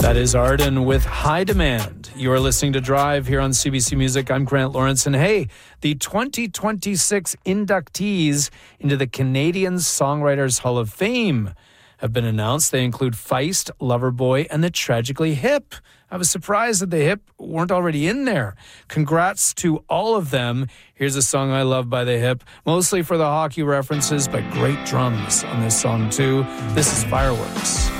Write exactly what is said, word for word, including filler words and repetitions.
That is Arden with High Demand. You are listening to Drive here on C B C Music. I'm Grant Lawrence. And hey, the twenty twenty-six inductees into the Canadian Songwriters Hall of Fame have been announced. They include Feist, Loverboy, and the Tragically Hip. I was surprised that the Hip weren't already in there. Congrats to all of them. Here's a song I love by the Hip, mostly for the hockey references, but great drums on this song too. This is Fireworks.